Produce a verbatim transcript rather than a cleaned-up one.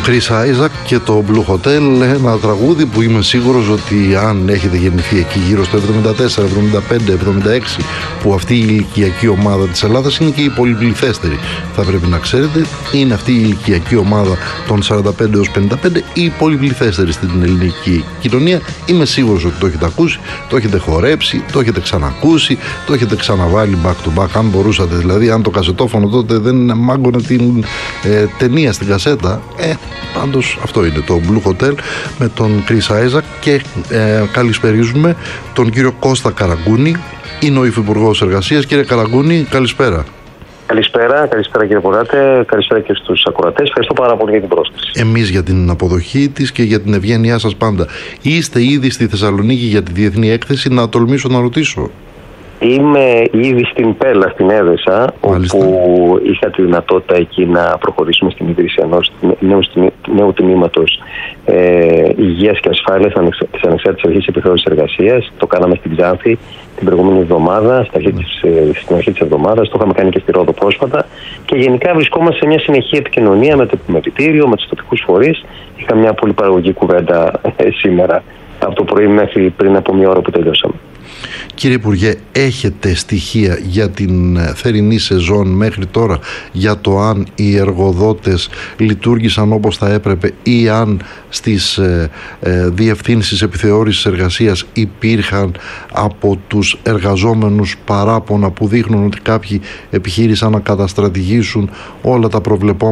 Chris Isaak και το Blue Hotel, ένα τραγούδι που είμαι σίγουρος ότι αν έχετε γεννηθεί εκεί γύρω στο εβδομήντα τέσσερα, εβδομήντα πέντε, εβδομήντα έξι, που αυτή η ηλικιακή ομάδα της Ελλάδας είναι και η πολυπληθέστερη, θα πρέπει να ξέρετε, είναι αυτή η ηλικιακή ομάδα των σαράντα πέντε έως πενήντα πέντε η πολυπληθέστερη στην ελληνική κοινωνία. Είμαι σίγουρος ότι το έχετε ακούσει, το έχετε χορέψει, το έχετε ξανακούσει, το έχετε ξαναβάλει back to back, αν μπορούσατε δηλαδή, αν το κασετόφωνο τότε δεν μάγκωνε την ε, ταινία στην κασέτα. Ε, πάντως αυτό είναι το Blue Hotel με τον Chris Isaak και ε, καλησπερίζουμε τον κύριο Κώστα Καραγκούνη, είναι ο Υφυπουργός Εργασίας. Κύριε Καραγκούνη, καλησπέρα. Καλησπέρα, καλησπέρα κύριε Πογάτε, καλησπέρα και στους ακροατές. Ευχαριστώ πάρα πολύ για την πρόσκληση. Εμείς για την αποδοχή της και για την ευγένειά σας πάντα. Είστε ήδη στη Θεσσαλονίκη για τη Διεθνή Έκθεση, να τολμήσω να ρωτήσω? Είμαι ήδη στην Πέλα, στην Έδεσα, Μάλιστα. όπου είχα τη δυνατότητα εκεί να προχωρήσουμε στην ίδρυση ενός νέου, νέου τμήματος ε, υγείας και ασφάλειας της Ανεξάρτητης Αρχής Επιθεώρησης Εργασίας. Το κάναμε στην Ξάνθη την προηγούμενη εβδομάδα, στην αρχή της, στην αρχή της εβδομάδας, το είχαμε κάνει και στη Ρόδο πρόσφατα. Και γενικά βρισκόμαστε σε μια συνεχή επικοινωνία με το επιμελητήριο, με τους τοπικούς φορείς. Είχα μια πολύ παραγωγική κουβέντα ε, σήμερα, από το πρωί μέχρι πριν από μια ώρα που τελειώσαμε. Κύριε Υπουργέ, έχετε στοιχεία για την θερινή σεζόν μέχρι τώρα, για το αν οι εργοδότες λειτουργήσαν όπως θα έπρεπε ή αν στις ε, ε, διευθύνσεις επιθεώρησης εργασίας υπήρχαν από τους εργαζόμενους παράπονα που δείχνουν ότι κάποιοι επιχείρησαν να καταστρατηγήσουν όλα τα προβλεπόμενα